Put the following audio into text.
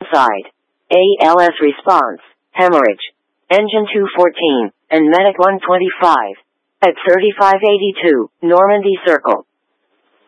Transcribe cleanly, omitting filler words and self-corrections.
Side. ALS response. Hemorrhage. Engine 214, and Medic 125. At 3582, Normandy Circle.